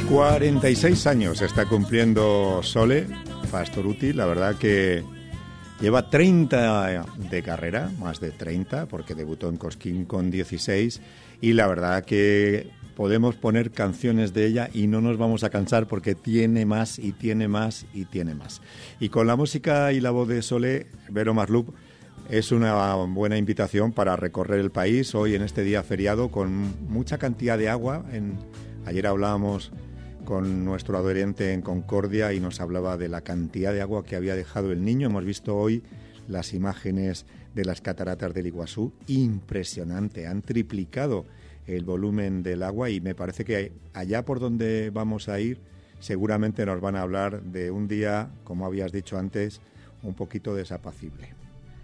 46 años está cumpliendo Sole Pastorutti. La verdad que lleva 30 de carrera, más de 30, porque debutó en Cosquín con 16. Y la verdad que podemos poner canciones de ella y no nos vamos a cansar porque tiene más y tiene más y tiene más. Y con la música y la voz de Sole, Vero Marlup, es una buena invitación para recorrer el país hoy en este día feriado con mucha cantidad de agua. Ayer hablábamos con nuestro adherente en Concordia y nos hablaba de la cantidad de agua que había dejado el Niño. Hemos visto hoy las imágenes de las cataratas del Iguazú, impresionante, han triplicado el volumen del agua y me parece que allá por donde vamos a ir seguramente nos van a hablar de un día, como habías dicho antes, un poquito desapacible.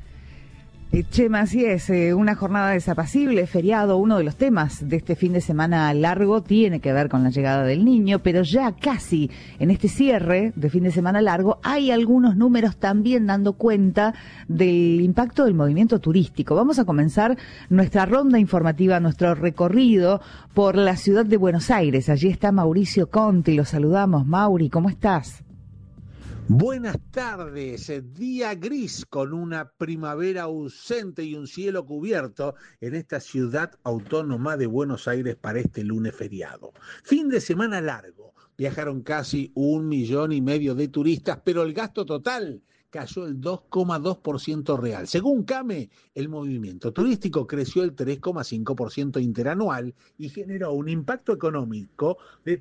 Chema, así es, una jornada desapacible, feriado. Uno de los temas de este fin de semana largo tiene que ver con la llegada del Niño, pero ya casi en este cierre de fin de semana largo hay algunos números también dando cuenta del impacto del movimiento turístico. Vamos a comenzar nuestra ronda informativa, nuestro recorrido por la ciudad de Buenos Aires. Allí está Mauricio Conti, lo saludamos. Mauri, ¿cómo estás? Buenas tardes, día gris con una primavera ausente y un cielo cubierto en esta ciudad autónoma de Buenos Aires para este lunes feriado. Fin de semana largo, viajaron casi 1,5 millones de turistas, pero el gasto total cayó el 2,2% real. Según CAME, el movimiento turístico creció el 3,5% interanual y generó un impacto económico de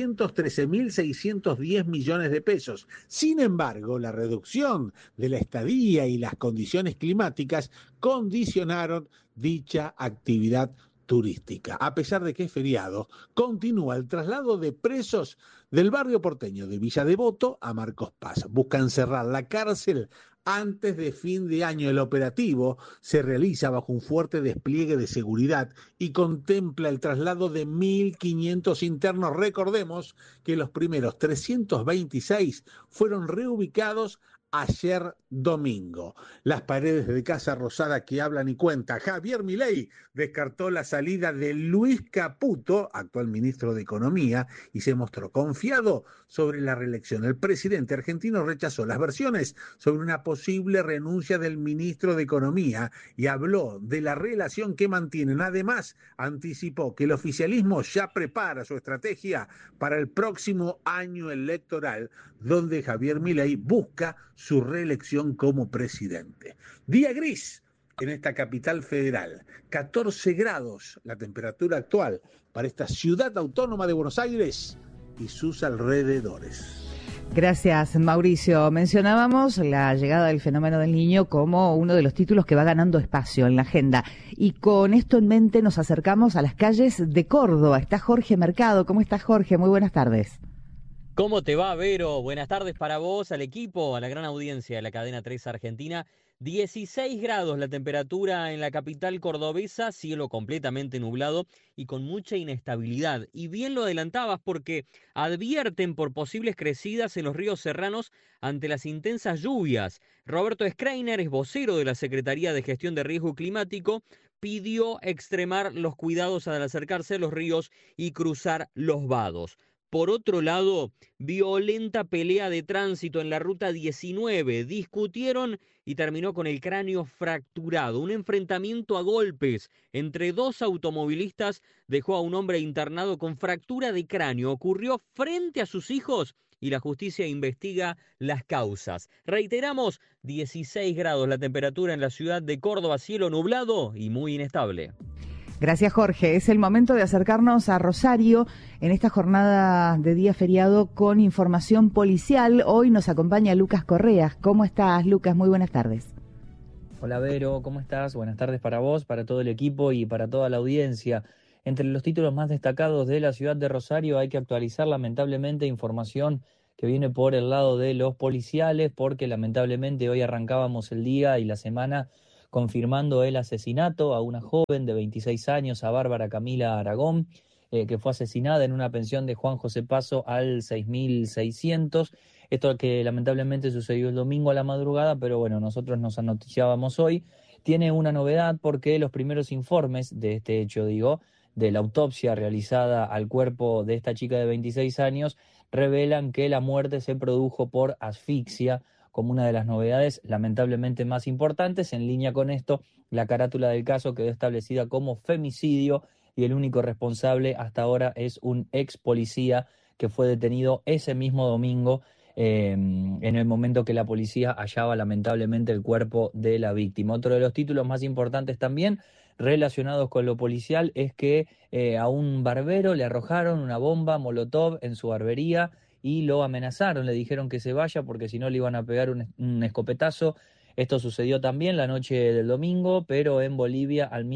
313.610 millones de pesos. Sin embargo, la reducción de la estadía y las condiciones climáticas condicionaron dicha actividad turística. A pesar de que es feriado, continúa el traslado de presos del barrio porteño de Villa Devoto a Marcos Paz. Buscan cerrar la cárcel antes de fin de año. El operativo se realiza bajo un fuerte despliegue de seguridad y contempla el traslado de 1.500 internos. Recordemos que los primeros 326 fueron reubicados ayer domingo. Las paredes de Casa Rosada que hablan y cuentan. Javier Milei descartó la salida de Luis Caputo, actual ministro de Economía, y se mostró confiado sobre la reelección. El presidente argentino rechazó las versiones sobre una posible renuncia del ministro de Economía y habló de la relación que mantienen. Además, anticipó que el oficialismo ya prepara su estrategia para el próximo año electoral, donde Javier Milei busca su reelección como presidente. Día gris en esta capital federal, 14 grados la temperatura actual para esta ciudad autónoma de Buenos Aires y sus alrededores. Gracias, Mauricio. Mencionábamos la llegada del fenómeno del Niño como uno de los títulos que va ganando espacio en la agenda. Y con esto en mente nos acercamos a las calles de Córdoba. Está Jorge Mercado. ¿Cómo estás, Jorge? Muy buenas tardes. ¿Cómo te va, Vero? Buenas tardes para vos, al equipo, a la gran audiencia de la cadena 3 Argentina. 16 grados la temperatura en la capital cordobesa, cielo completamente nublado y con mucha inestabilidad. Y bien lo adelantabas porque advierten por posibles crecidas en los ríos serranos ante las intensas lluvias. Roberto Schreiner, es vocero de la Secretaría de Gestión de Riesgo Climático, pidió extremar los cuidados al acercarse a los ríos y cruzar los vados. Por otro lado, violenta pelea de tránsito en la ruta 19. Discutieron y terminó con el cráneo fracturado. Un enfrentamiento a golpes entre dos automovilistas dejó a un hombre internado con fractura de cráneo. Ocurrió frente a sus hijos y la justicia investiga las causas. Reiteramos, 16 grados la temperatura en la ciudad de Córdoba, cielo nublado y muy inestable. Gracias, Jorge. Es el momento de acercarnos a Rosario en esta jornada de día feriado con información policial. Hoy nos acompaña Lucas Correas. ¿Cómo estás, Lucas? Muy buenas tardes. Hola, Vero, ¿cómo estás? Buenas tardes para vos, para todo el equipo y para toda la audiencia. Entre los títulos más destacados de la ciudad de Rosario hay que actualizar lamentablemente información que viene por el lado de los policiales, porque lamentablemente hoy arrancábamos el día y la semana confirmando el asesinato a una joven de 26 años, a Bárbara Camila Aragón, que fue asesinada en una pensión de Juan José Paso al 6600. Esto que lamentablemente sucedió el domingo a la madrugada, pero bueno, nosotros nos anoticiábamos hoy. Tiene una novedad porque los primeros informes de este hecho, de la autopsia realizada al cuerpo de esta chica de 26 años revelan que la muerte se produjo por asfixia, como una de las novedades lamentablemente más importantes. En línea con esto, la carátula del caso quedó establecida como femicidio y el único responsable hasta ahora es un ex policía que fue detenido ese mismo domingo en el momento que la policía hallaba lamentablemente el cuerpo de la víctima. Otro de los títulos más importantes también relacionados con lo policial es que a un barbero le arrojaron una bomba Molotov en su barbería y lo amenazaron, le dijeron que se vaya porque si no le iban a pegar un escopetazo. Esto sucedió también la noche del domingo, pero en Bolivia al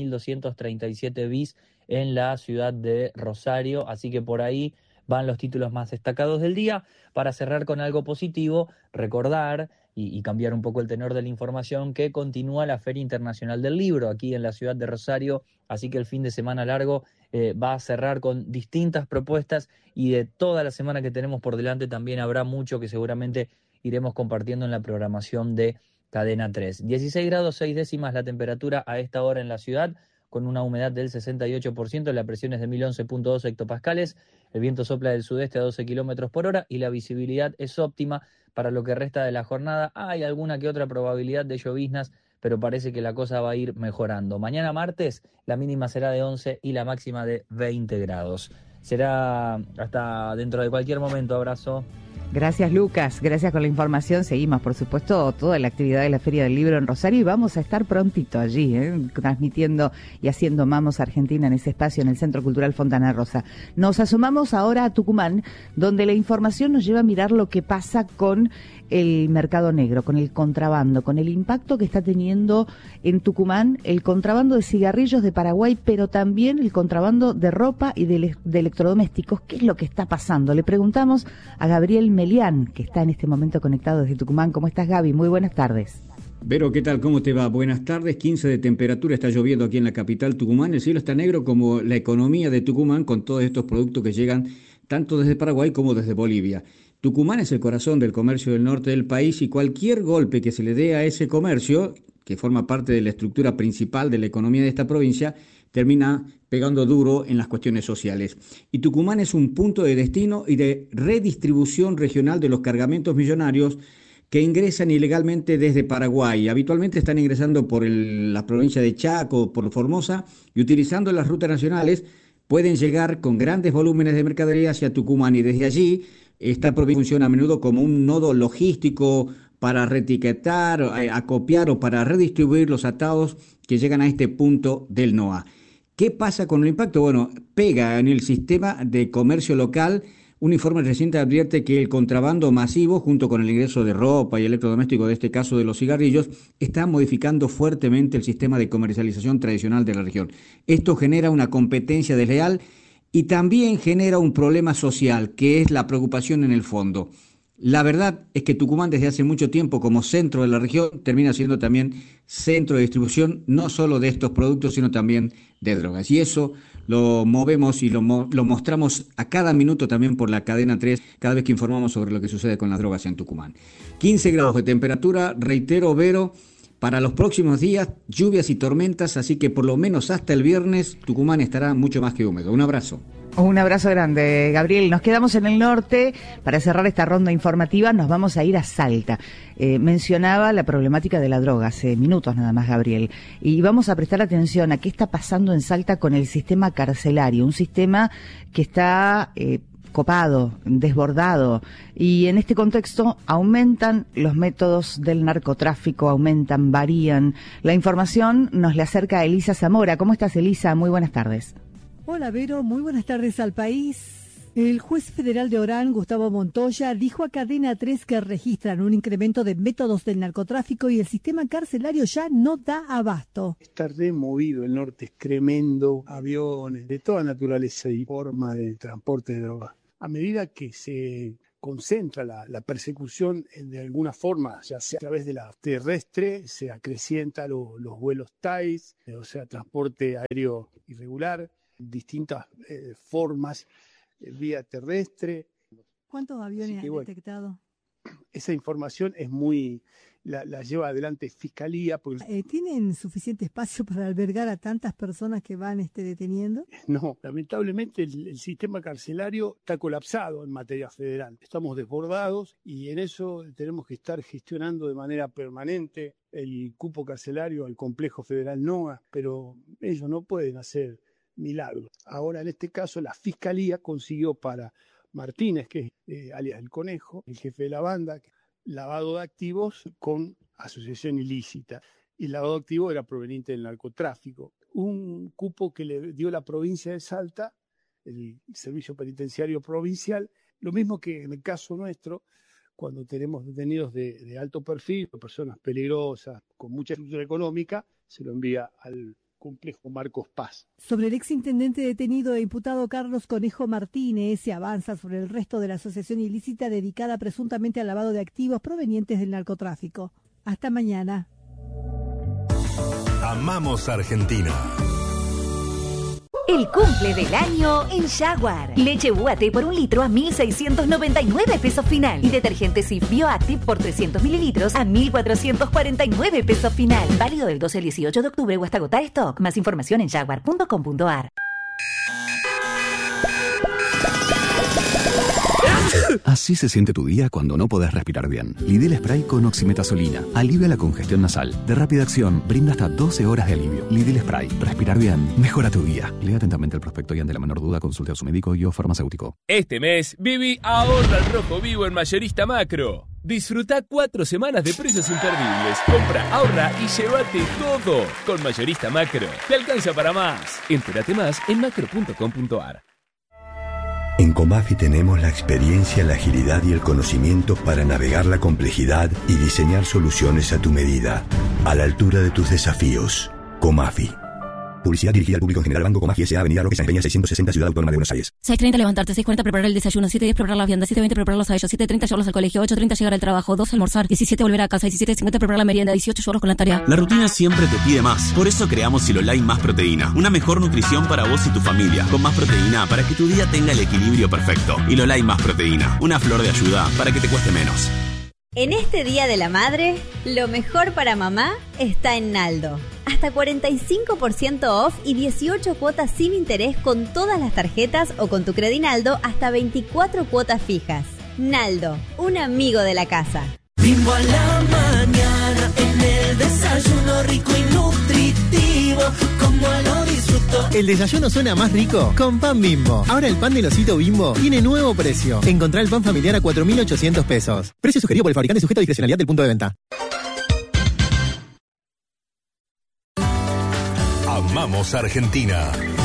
1237 bis en la ciudad de Rosario, así que por ahí van los títulos más destacados del día. Para cerrar con algo positivo, recordar y cambiar un poco el tenor de la información que continúa la Feria Internacional del Libro aquí en la ciudad de Rosario, así que el fin de semana largo va a cerrar con distintas propuestas y de toda la semana que tenemos por delante también habrá mucho que seguramente iremos compartiendo en la programación de Cadena 3. 16 grados 6 décimas la temperatura a esta hora en la ciudad, con una humedad del 68%, la presión es de 1011.2 hectopascales, el viento sopla del sudeste a 12 kilómetros por hora y la visibilidad es óptima para lo que resta de la jornada. Hay alguna que otra probabilidad de lloviznas, pero parece que la cosa va a ir mejorando. Mañana martes la mínima será de 11 y la máxima de 20 grados. Será hasta dentro de cualquier momento. Abrazo. Gracias, Lucas. Gracias por la información. Seguimos, por supuesto, toda la actividad de la Feria del Libro en Rosario y vamos a estar prontito allí, transmitiendo y haciendo Mamos Argentina en ese espacio en el Centro Cultural Fontana Rosa. Nos asomamos ahora a Tucumán, donde la información nos lleva a mirar lo que pasa con el mercado negro, con el contrabando, con el impacto que está teniendo en Tucumán el contrabando de cigarrillos de Paraguay, pero también el contrabando de ropa y de electrodomésticos. ¿Qué es lo que está pasando? Le preguntamos a Gabriel Melián, que está en este momento conectado desde Tucumán. ¿Cómo estás, Gaby? Muy buenas tardes. Vero, ¿qué tal? ¿Cómo te va? Buenas tardes. 15 de temperatura, está lloviendo aquí en la capital Tucumán. El cielo está negro como la economía de Tucumán con todos estos productos que llegan tanto desde Paraguay como desde Bolivia. Tucumán es el corazón del comercio del norte del país y cualquier golpe que se le dé a ese comercio, que forma parte de la estructura principal de la economía de esta provincia, termina pegando duro en las cuestiones sociales. Y Tucumán es un punto de destino y de redistribución regional de los cargamentos millonarios que ingresan ilegalmente desde Paraguay. Habitualmente están ingresando por la provincia de Chaco, por Formosa, y utilizando las rutas nacionales pueden llegar con grandes volúmenes de mercadería hacia Tucumán y desde allí esta provincia funciona a menudo como un nodo logístico para reetiquetar, acopiar o para redistribuir los atados que llegan a este punto del NOA. ¿Qué pasa con el impacto? Bueno, pega en el sistema de comercio local. Un informe reciente advierte que el contrabando masivo, junto con el ingreso de ropa y electrodomésticos, de este caso de los cigarrillos, está modificando fuertemente el sistema de comercialización tradicional de la región. Esto genera una competencia desleal y también genera un problema social, que es la preocupación en el fondo. La verdad es que Tucumán desde hace mucho tiempo como centro de la región termina siendo también centro de distribución no solo de estos productos sino también de drogas. Y eso lo movemos y lo mostramos a cada minuto también por la cadena 3 cada vez que informamos sobre lo que sucede con las drogas en Tucumán. 15 grados de temperatura, reitero, Vero, para los próximos días lluvias y tormentas, así que por lo menos hasta el viernes Tucumán estará mucho más que húmedo. Un abrazo. Un abrazo grande, Gabriel. Nos quedamos en el norte. Para cerrar esta ronda informativa nos vamos a ir a Salta. Mencionaba la problemática de la droga hace minutos nada más, Gabriel. Y vamos a prestar atención a qué está pasando en Salta con el sistema carcelario. Un sistema que está copado, desbordado. Y en este contexto aumentan los métodos del narcotráfico, varían. La información nos la acerca Elisa Zamora. ¿Cómo estás, Elisa? Muy buenas tardes. Hola, Vero, muy buenas tardes al país. El juez federal de Orán, Gustavo Montoya, dijo a Cadena 3 que registran un incremento de métodos del narcotráfico y el sistema carcelario ya no da abasto. Está removido el norte, es tremendo, aviones, de toda naturaleza y forma de transporte de drogas. A medida que se concentra la persecución de alguna forma, ya sea a través de la terrestre, se acrecienta los vuelos TAIS, o sea, transporte aéreo irregular, distintas formas, vía terrestre. ¿Cuántos aviones han detectado? esa información es muy... La lleva adelante Fiscalía. Porque... ¿Tienen suficiente espacio para albergar a tantas personas que van deteniendo? No, lamentablemente el sistema carcelario está colapsado en materia federal. Estamos desbordados y en eso tenemos que estar gestionando de manera permanente el cupo carcelario al complejo federal NOA, pero ellos no pueden hacer milagros. Ahora, en este caso, la Fiscalía consiguió para Martínez, que es alias El Conejo, el jefe de la banda, lavado de activos con asociación ilícita. Y el lavado de activos era proveniente del narcotráfico. Un cupo que le dio la provincia de Salta, el Servicio Penitenciario Provincial, lo mismo que en el caso nuestro, cuando tenemos detenidos de alto perfil, personas peligrosas, con mucha estructura económica, se lo envía al complejo Marcos Paz. Sobre el exintendente detenido e imputado Carlos Conejo Martínez, se avanza sobre el resto de la asociación ilícita dedicada presuntamente al lavado de activos provenientes del narcotráfico. Hasta mañana. Amamos Argentina. El cumple del año en Jaguar. Leche UAT por 1 litro a 1.699 pesos final. Y detergente Cif Bioactive por 300 mililitros a 1.449 pesos final. Válido del 12 al 18 de octubre o hasta agotar stock. Más información en jaguar.com.ar. Así se siente tu día cuando no podés respirar bien. Lidl Spray con oximetazolina. Alivia la congestión nasal. De rápida acción, brinda hasta 12 horas de alivio. Lidl Spray. Respirar bien. Mejora tu día. Lea atentamente el prospecto y ante la menor duda consulte a su médico y o farmacéutico. Este mes, Bibi ahorra al rojo vivo en Mayorista Macro. Disfruta 4 semanas de precios imperdibles. Compra, ahorra y llévate todo. Con Mayorista Macro. Te alcanza para más. Entérate más en macro.com.ar. En Comafi tenemos la experiencia, la agilidad y el conocimiento para navegar la complejidad y diseñar soluciones a tu medida, a la altura de tus desafíos. Comafi. Publicidad dirigida al público en general. Banco Comafi S.A. Avenida Roque San Peña 660 Ciudad Autónoma de Buenos Aires. 6:30 levantarte, 6:40 preparar el desayuno, 7:10 preparar la vianda, 7:20 prepararlos a ellos, 7:30 llevarlos al colegio, 8:30 llegar al trabajo, 2 almorzar, 17 volver a casa, 17:50 preparar la merienda, 18 llevarlos con la tarea. La rutina siempre te pide más. Por eso creamos Silolai Más Proteína. Una mejor nutrición para vos y tu familia. Con más proteína para que tu día tenga el equilibrio perfecto. Silolai Más Proteína. Una flor de ayuda para que te cueste menos. En este Día de la Madre, lo mejor para mamá está en Naldo. Hasta 45% off y 18 cuotas sin interés con todas las tarjetas o con tu Credinaldo hasta 24 cuotas fijas. Naldo, un amigo de la casa. Bimbo a la mañana, en el desayuno rico y nutritivo, como lo disfruto. El desayuno suena más rico con pan Bimbo. Ahora el pan del osito Bimbo tiene nuevo precio. Encontrá el pan familiar a 4.800 pesos. Precio sugerido por el fabricante sujeto a discrecionalidad del punto de venta. Amamos Argentina.